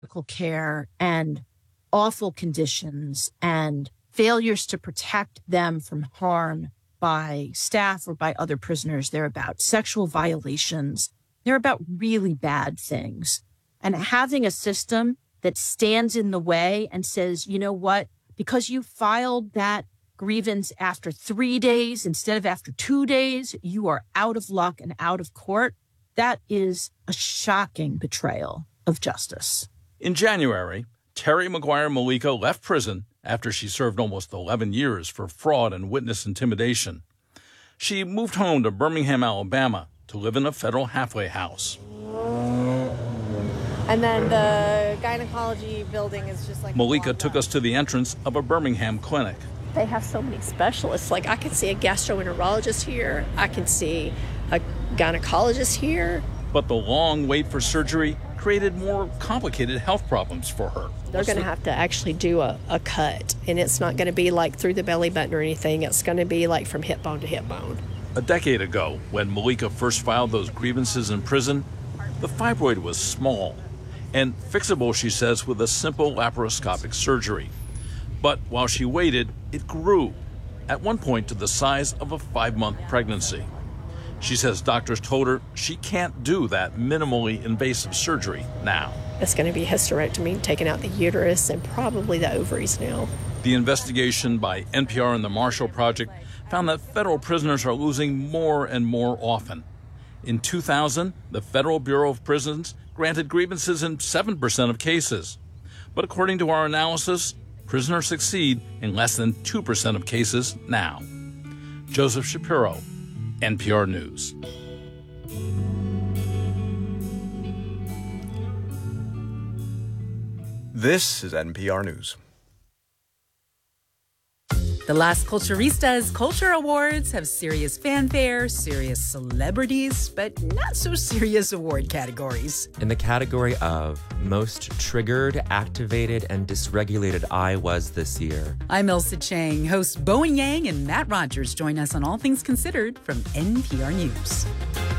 medical care and awful conditions and failures to protect them from harm by staff or by other prisoners. They're about sexual violations. They're about really bad things. And having a system that stands in the way and says, you know what, because you filed that grievance after 3 days instead of after 2 days, you are out of luck and out of court. That is a shocking betrayal of justice. In January, Terry McGuire Malika left prison after she served almost 11 years for fraud and witness intimidation. She moved home to Birmingham, Alabama, to live in a federal halfway house. And then the gynecology building is just like... Malika took us to the entrance of a Birmingham clinic. They have so many specialists. Like, I can see a gastroenterologist here. I can see a gynecologist here. But the long wait for surgery created more complicated health problems for her. They're going to have to actually do a cut, and it's not going to be like through the belly button or anything. It's going to be like from hip bone to hip bone. A decade ago, when Malika first filed those grievances in prison, the fibroid was small and fixable, she says, with a simple laparoscopic surgery. But while she waited, it grew, at one point to the size of a 5-month pregnancy. She says doctors told her she can't do that minimally invasive surgery now. It's going to be hysterectomy, taking out the uterus and probably the ovaries now. The investigation by NPR and the Marshall Project found that federal prisoners are losing more and more often. In 2000, the Federal Bureau of Prisons granted grievances in 7% of cases. But according to our analysis, prisoners succeed in less than 2% of cases now. Joseph Shapiro, NPR News. This is NPR News. The Las Culturistas Culture Awards have serious fanfare, serious celebrities, but not so serious award categories. In the category of Most Triggered, Activated, and Dysregulated I Was this year. I'm Elsa Chang. Hosts Bowen Yang and Matt Rogers join us on All Things Considered from NPR News.